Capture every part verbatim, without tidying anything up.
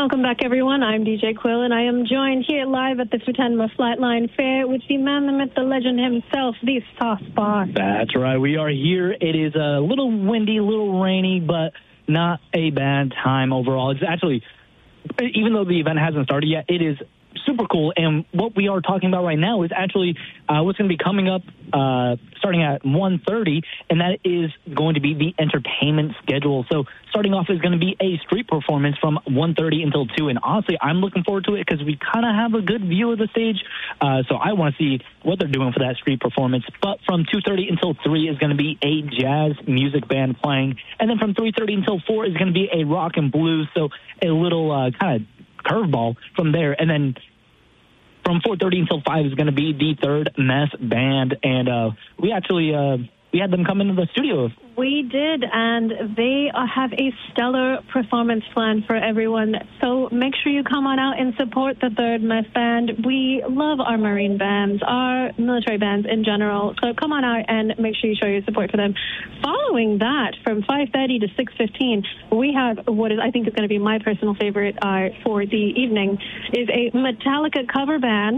Welcome back, everyone. I'm D J Quill, and I am joined here live at the Futenma Flightline Fair with the man, the myth, the legend himself, the Sauce Boss. That's right. We are here. It is a little windy, a little rainy, but not a bad time overall. It's actually, even though the event hasn't started yet, it is super cool. And what we are talking about right now is actually uh, what's going to be coming up uh, starting at one thirty, and that is going to be the entertainment schedule. So starting off is going to be a street performance from one thirty until two, and honestly, I'm looking forward to it because we kind of have a good view of the stage, uh, so I want to see what they're doing for that street performance. But from two thirty until three is going to be a jazz music band playing, and then from three thirty until four is going to be a rock and blues, so a little uh, kind of curveball from there. And then from four thirty until five is going to be the Third Mess Band, and uh, we actually uh, we had them come into the studio. We did, and they uh, have a stellar performance plan for everyone. So make sure you come on out and support the Third Mess Band. We love our Marine bands, our military bands in general. So come on out and make sure you show your support for them. Following that, from five thirty to six fifteen, we have what is I think is going to be my personal favorite uh, for the evening, is a Metallica cover band.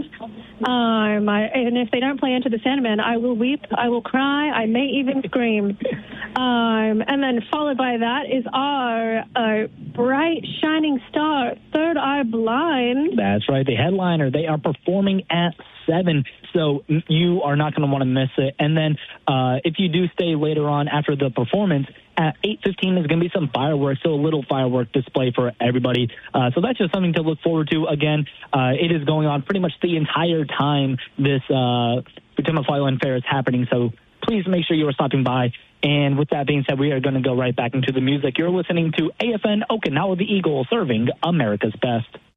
Um, I, and if they don't play Enter the Sandman, I will weep, I will cry, I may even scream. Um, and then followed by that is our uh, bright, shining star, Third Eye Blind. That's right, the headliner. They are performing at seven, so you are not going to want to miss it. And then uh, if you do stay later on after the performance, at eight fifteen there's going to be some fireworks, so a little firework display for everybody. Uh, so that's just something to look forward to. Again, uh, it is going on pretty much the entire time this uh, Futenma Flightline Fair is happening, so please make sure you are stopping by. And with that being said, we are going to go right back into the music. You're listening to A F N Okinawa the Eagle, serving America's best.